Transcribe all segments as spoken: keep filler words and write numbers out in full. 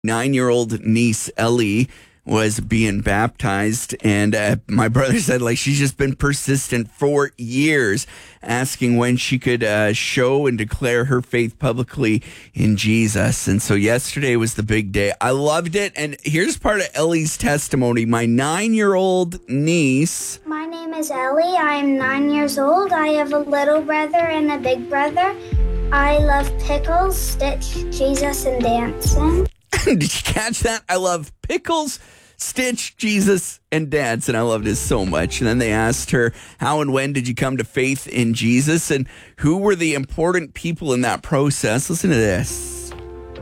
nine-year-old niece, Ellie, was being baptized, and uh, my brother said, like, she's just been persistent for years, asking when she could uh, show and declare her faith publicly in Jesus. And so yesterday was the big day. I loved it, and here's part of Ellie's testimony. My nine-year-old niece... My name is Ellie. I am nine years old. I have a little brother and a big brother. I love pickles, Stitch, Jesus, and dancing. Did you catch that? I love pickles, Stitch, Jesus, and dancing. I loved it so much. And then they asked her, how and when did you come to faith in Jesus? And who were the important people in that process? Listen to this.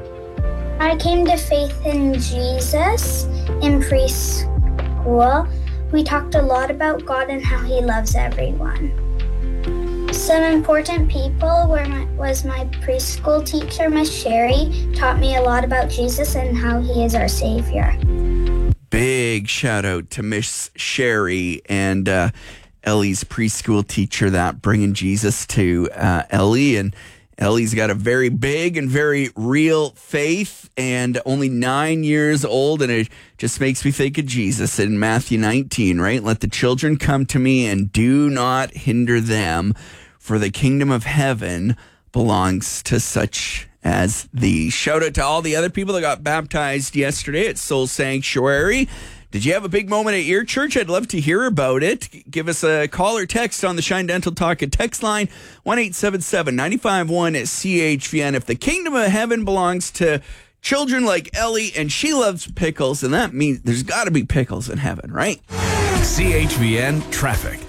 I came to faith in Jesus in preschool. We talked a lot about God and how he loves everyone. Some important people were my, was my preschool teacher, Miss Sherry, taught me a lot about Jesus and how he is our Savior. Big shout out to Miss Sherry and uh, Ellie's preschool teacher, that bringing Jesus to uh, Ellie. And Ellie's got a very big and very real faith, and only nine years old, and it just makes me think of Jesus in Matthew nineteen, right? Let the children come to me and do not hinder them, for the kingdom of heaven belongs to such as these. Shout out to all the other people that got baptized yesterday at Soul Sanctuary. Did you have a big moment at your church? I'd love to hear about it. Give us a call or text on the Shine Dental Talk and text line one eight seven seven, nine five one, C H V N. If the kingdom of heaven belongs to children like Ellie and she loves pickles, and that means there's got to be pickles in heaven, right? C H V N Traffic.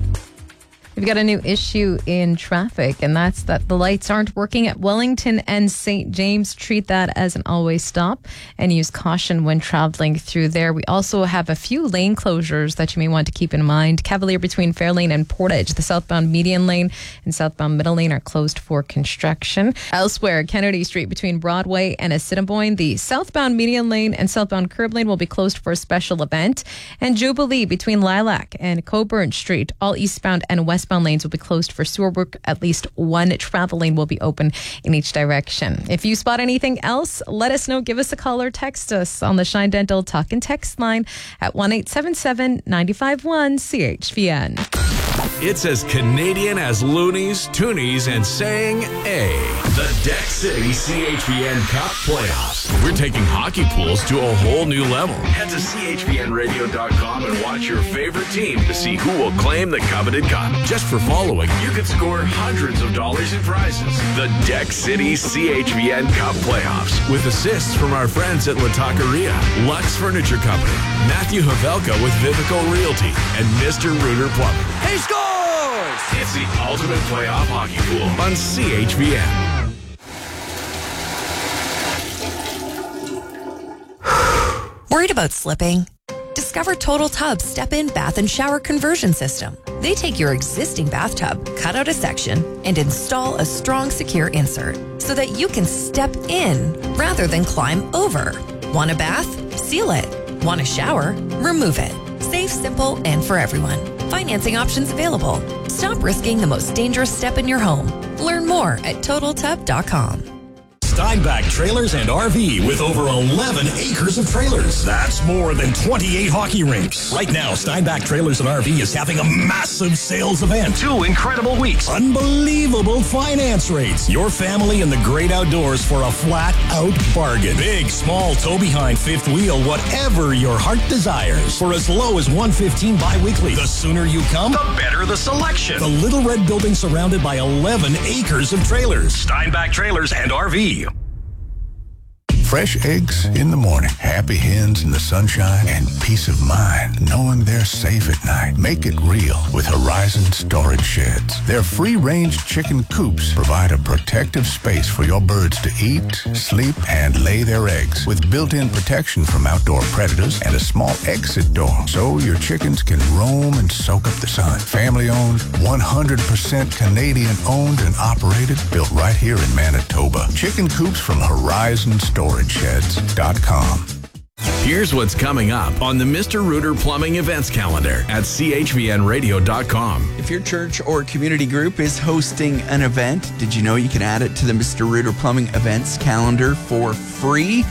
We've got a new issue in traffic, and that's that the lights aren't working at Wellington and Saint James. Treat that as an always stop and use caution when traveling through there. We also have a few lane closures that you may want to keep in mind. Cavalier between Fairlane and Portage. The southbound median lane and southbound middle lane are closed for construction. Elsewhere, Kennedy Street between Broadway and Assiniboine. The southbound median lane and southbound curb lane will be closed for a special event. And Jubilee between Lilac and Coburn Street. All eastbound and westbound lanes will be closed for sewer work. At least one travel lane will be open in each direction. If you spot anything else, let us know. Give us a call or text us on the Shine Dental Talk and Text line at one eight seven seven, nine five one, C H V N. It's as Canadian as loonies, toonies, and saying A. The Deck City C H V N Cup Playoffs. We're taking hockey pools to a whole new level. Head to C H V N radio dot com and watch your favorite team to see who will claim the coveted cup. Just for following, you can score hundreds of dollars in prizes. The Deck City C H V N Cup Playoffs, with assists from our friends at La Taqueria, Lux Furniture Company, Matthew Havelka with Vivico Realty, and Mister Rooter Plumbing. He scores! It's the ultimate playoff hockey pool on C H V N. Worried about slipping? Discover Total Tub's step-in bath and shower conversion system. They take your existing bathtub, cut out a section, and install a strong, secure insert so that you can step in rather than climb over. Want a bath? Seal it. Want a shower? Remove it. Safe, simple, and for everyone. Financing options available. Stop risking the most dangerous step in your home. Learn more at total tub dot com. Steinbach Trailers and R V with over eleven acres of trailers. That's more than twenty-eight hockey rinks. Right now, Steinbach Trailers and R V is having a massive sales event. Two incredible weeks. Unbelievable finance rates. Your family in the great outdoors for a flat-out bargain. Big, small, tow behind, fifth wheel, whatever your heart desires. For as low as one hundred fifteen dollars bi-weekly. The sooner you come, the better the selection. The Little Red Building surrounded by eleven acres of trailers. Steinbach Trailers and R V. Fresh eggs in the morning, happy hens in the sunshine, and peace of mind knowing they're safe at night. Make it real with Horizon Storage Sheds. Their free-range chicken coops provide a protective space for your birds to eat, sleep, and lay their eggs with built-in protection from outdoor predators and a small exit door so your chickens can roam and soak up the sun. Family-owned, one hundred percent Canadian-owned and operated, built right here in Manitoba. Chicken coops from Horizon Storage Sheds dot com. Here's what's coming up on the Mister Rooter Plumbing events calendar at C H V N radio dot com. If your church or community group is hosting an event, did you know you can add it to the Mister Rooter Plumbing events calendar for free?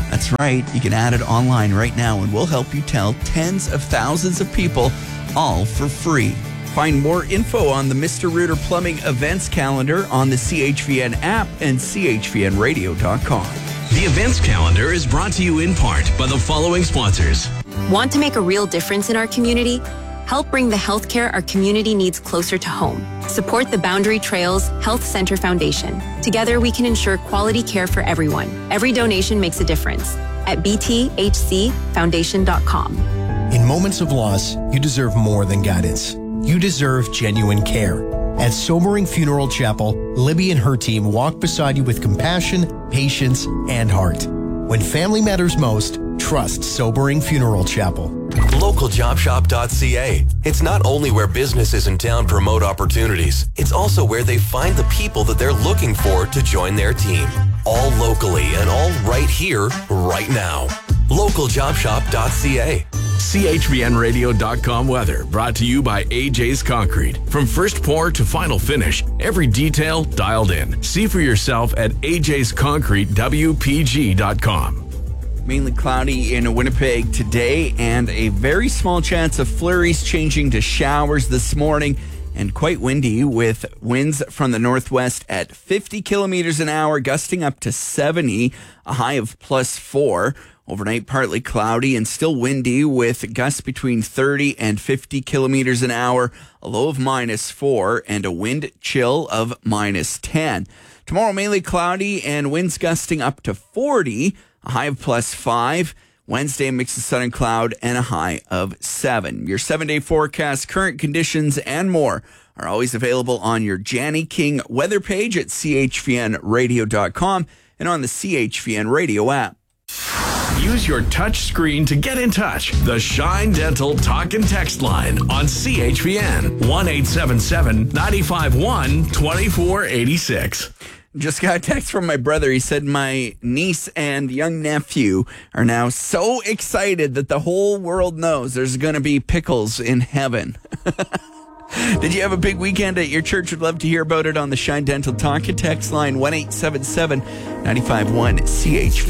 That's right. You can add it online right now, and we'll help you tell tens of thousands of people, all for free. Find more info on the Mister Rooter Plumbing events calendar on the C H V N app and C H V N radio dot com. The events calendar is brought to you in part by the following sponsors. Want to make a real difference in our community? Help bring the healthcare our community needs closer to home. Support the Boundary Trails Health Center Foundation. Together, we can ensure quality care for everyone. Every donation makes a difference. At b t h c foundation dot com. In moments of loss, you deserve more than guidance. You deserve genuine care. At Sobering Funeral Chapel, Libby and her team walk beside you with compassion, patience, and heart. When family matters most, trust Sobering Funeral Chapel. local job shop dot c a. It's not only where businesses in town promote opportunities, it's also where they find the people that they're looking for to join their team. All locally and all right here, right now. local job shop dot c a. C H V N radio dot com weather brought to you by A J's Concrete. From first pour to final finish, every detail dialed in. See for yourself at a j's concrete w p g dot com. Mainly cloudy in Winnipeg today, and a very small chance of flurries changing to showers this morning, and quite windy with winds from the northwest at fifty kilometers an hour, gusting up to seventy, a high of plus four. Overnight, partly cloudy and still windy with gusts between thirty and fifty kilometers an hour, a low of minus four, and a wind chill of minus ten. Tomorrow, mainly cloudy and winds gusting up to forty, a high of plus five. Wednesday, a mix of sun and cloud and a high of seven. Your seven-day forecast, current conditions, and more are always available on your Janny King weather page at c h v n radio dot com and on the C H V N Radio app. Use your touch screen to get in touch. The Shine Dental Talk and Text line on C H V N. one eight seven seven, nine five one, two four eight six. Just got a text from my brother. He said my niece and young nephew are now so excited that the whole world knows there's going to be pickles in heaven. Did you have a big weekend at your church? Would love to hear about it on the Shine Dental Talk and Text line one eight seven seven, nine five one, C H V.